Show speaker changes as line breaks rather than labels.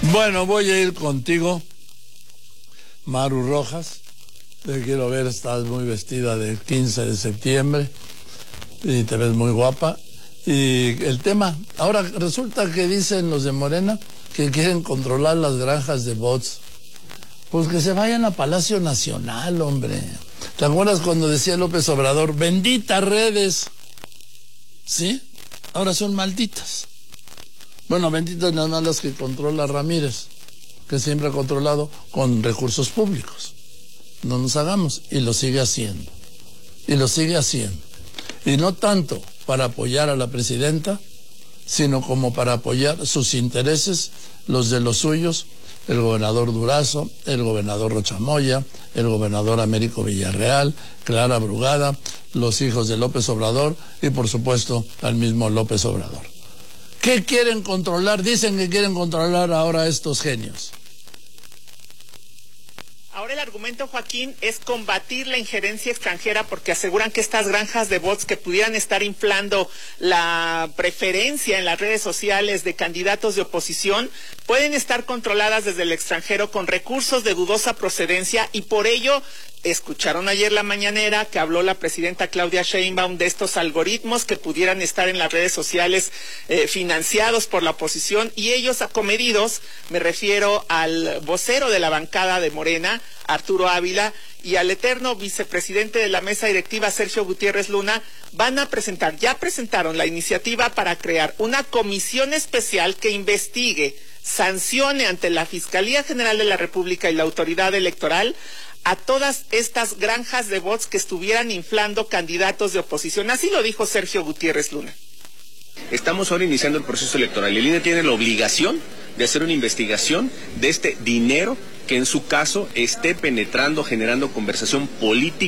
Bueno, voy a ir contigo, Maru Rojas. Te quiero ver, estás muy vestida de 15 de septiembre y te ves muy guapa. Y el tema, ahora resulta que dicen los de Morena que quieren controlar las granjas de bots. Pues que se vayan a Palacio Nacional, hombre. ¿Te acuerdas cuando decía López Obrador, benditas redes? ¿Sí? Ahora son malditas. Bueno, benditas nada más las que controla Ramírez, que siempre ha controlado con recursos públicos. No nos hagamos, y lo sigue haciendo. Y lo sigue haciendo. Y no tanto para apoyar a la presidenta, sino como para apoyar sus intereses, los de los suyos, el gobernador Durazo, el gobernador Rocha Moya, el gobernador Américo Villarreal, Clara Brugada, los hijos de López Obrador y por supuesto al mismo López Obrador. ¿Qué quieren controlar? Dicen que quieren controlar ahora a estos genios.
Ahora el argumento, Joaquín, es combatir la injerencia extranjera porque aseguran que estas granjas de bots que pudieran estar inflando la preferencia en las redes sociales de candidatos de oposición pueden estar controladas desde el extranjero con recursos de dudosa procedencia y por ello escucharon ayer la mañanera que habló la presidenta Claudia Sheinbaum de estos algoritmos que pudieran estar en las redes sociales financiados por la oposición y ellos acomedidos, me refiero al vocero de la bancada de Morena, Arturo Ávila, y al eterno vicepresidente de la mesa directiva, Sergio Gutiérrez Luna, ya presentaron la iniciativa para crear una comisión especial que investigue, sancione ante la Fiscalía General de la República y la Autoridad Electoral a todas estas granjas de bots que estuvieran inflando candidatos de oposición. Así lo dijo Sergio Gutiérrez Luna.
Estamos ahora iniciando el proceso electoral y el INE tiene la obligación de hacer una investigación de este dinero que en su caso esté penetrando, generando conversación política